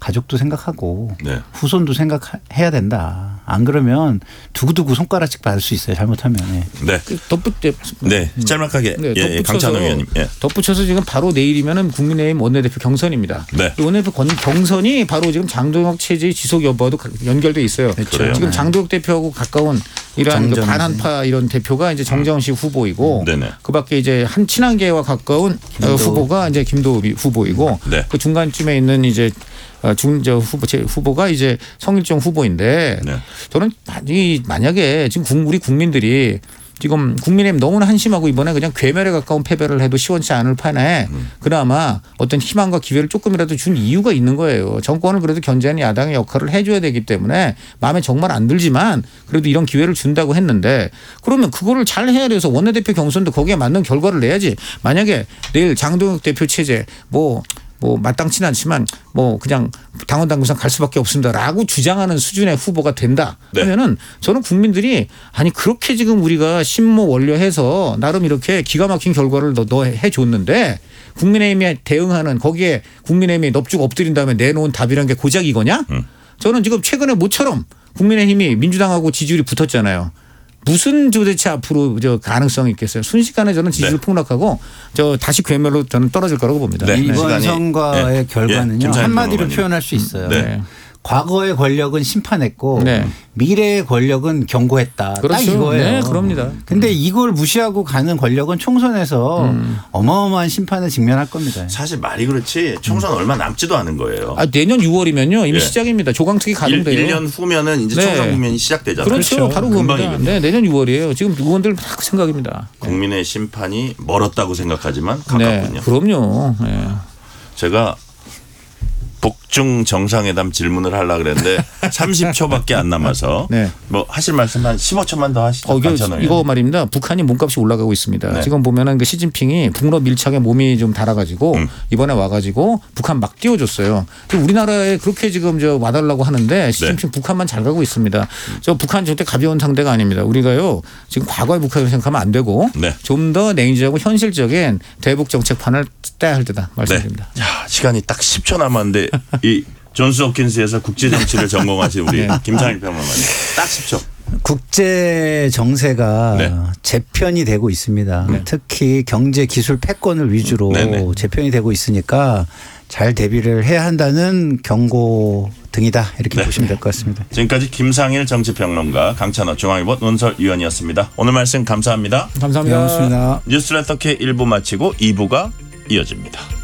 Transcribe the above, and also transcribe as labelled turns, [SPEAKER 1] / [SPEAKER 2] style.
[SPEAKER 1] 가족도 생각하고
[SPEAKER 2] 네.
[SPEAKER 1] 후손도 생각해야 된다. 안 그러면 두고두고 손가락씩 받을 수 있어요. 잘못하면.
[SPEAKER 2] 네. 네. 짤막하게.
[SPEAKER 3] 네,
[SPEAKER 2] 예, 강찬호 의원님. 예.
[SPEAKER 3] 덧붙여서 지금 바로 내일이면은 국민의힘 원내대표 경선입니다.
[SPEAKER 2] 네.
[SPEAKER 3] 원내대표 경선이 바로 지금 장동혁 체제의 지속 여부와도 연결돼 있어요.
[SPEAKER 2] 그래요?
[SPEAKER 3] 지금
[SPEAKER 1] 네.
[SPEAKER 3] 장동혁 대표하고 가까운 이러한 그 반한파 이런 대표가 이제 정정식 후보이고
[SPEAKER 2] 네네.
[SPEAKER 3] 그밖에 이제 한 친한계와 가까운 후보가 이제 김도우 후보이고
[SPEAKER 2] 네.
[SPEAKER 3] 그 중간쯤에 있는 이제 후보가 이제 성일종 후보인데
[SPEAKER 2] 네.
[SPEAKER 3] 저는 만약에 지금 우리 국민들이 지금 국민의힘 너무나 한심하고 이번에 그냥 괴멸에 가까운 패배를 해도 시원치 않을 판에 그나마 어떤 희망과 기회를 조금이라도 준 이유가 있는 거예요. 정권을 그래도 견제하는 야당의 역할을 해줘야 되기 때문에 마음에 정말 안 들지만 그래도 이런 기회를 준다고 했는데 그러면 그거를 잘 해야 돼서 원내대표 경선도 거기에 맞는 결과를 내야지. 만약에 내일 장동혁 대표 체제 뭐 마땅치는 않지만 그냥 당원 당규상 갈 수밖에 없습니다라고 주장하는 수준의 후보가 된다 하면은 저는 국민들이 아니 그렇게 지금 우리가 심모 원료해서 나름 이렇게 기가 막힌 결과를 너 해줬는데 국민의힘에 대응하는 거기에 국민의힘이 넙죽 엎드린 다음에 내놓은 답이란 게 고작 이거냐? 저는 지금 최근에 모처럼 국민의힘이 민주당하고 지지율이 붙었잖아요. 무슨 도대체 앞으로 가능성이 있겠어요. 순식간에 저는 지지율 폭락하고 다시 괴멸로 저는 떨어질 거라고 봅니다.
[SPEAKER 1] 네. 이번 선거의 결과는요. 한마디로 표현할 수 있어요.
[SPEAKER 2] 네.
[SPEAKER 1] 과거의 권력은 심판했고
[SPEAKER 3] 네.
[SPEAKER 1] 미래의 권력은 경고했다.
[SPEAKER 3] 그렇죠.
[SPEAKER 1] 딱 이거예요.
[SPEAKER 3] 네, 그럽니다.
[SPEAKER 1] 근데 이걸 무시하고 가는 권력은 총선에서 어마어마한 심판에 직면할 겁니다.
[SPEAKER 2] 사실 말이 그렇지 총선 얼마 남지도 않은 거예요.
[SPEAKER 3] 내년 6월이면요. 이미 시작입니다. 조강특위 가동돼요.
[SPEAKER 2] 1년 후면은 이제 총선 국면이 시작되잖아요.
[SPEAKER 3] 그렇죠. 바로 그겁니다.
[SPEAKER 2] 금방이거든요.
[SPEAKER 3] 네, 내년 6월이에요. 지금 의원들 다 그 생각입니다.
[SPEAKER 2] 국민의 심판이 멀었다고 생각하지만 가깝군요.
[SPEAKER 3] 네, 그럼요. 네.
[SPEAKER 2] 제가 북중 정상회담 질문을 하려고 그랬는데 30초밖에 안 남아서
[SPEAKER 3] 네.
[SPEAKER 2] 하실 말씀 한 15초만 더 하시죠.
[SPEAKER 3] 이거 말입니다. 북한이 몸값이 올라가고 있습니다.
[SPEAKER 2] 네.
[SPEAKER 3] 지금 보면은 그 시진핑이 북러 밀착에 몸이 좀 달아가지고 이번에 와가지고 북한 막 띄워줬어요. 우리나라에 그렇게 지금 와달라고 하는데 시진핑 북한만 잘 가고 있습니다. 북한 절대 가벼운 상대가 아닙니다. 우리가요 지금 과거의 북한을 생각하면 안 되고 좀 더 냉정하고 현실적인 대북 정책판을 따야 할 때다 말씀드립니다.
[SPEAKER 2] 네. 야, 시간이 딱 10초 남았는데 이 존스 홉킨스에서 국제 정치를 전공하신 우리 김상일 평론가님 딱 10초.
[SPEAKER 1] 국제 정세가 재편이 되고 있습니다. 특히 경제 기술 패권을 위주로 재편이 되고 있으니까 잘 대비를 해야 한다는 경고 등이다 이렇게 보시면 될 것 같습니다.
[SPEAKER 2] 지금까지 김상일 정치평론가 강찬호 중앙일보 논설위원이었습니다. 오늘 말씀 감사합니다.
[SPEAKER 3] 감사합니다.
[SPEAKER 1] 고맙습니다.
[SPEAKER 2] 뉴스레터 K 1부 마치고 2부가 이어집니다.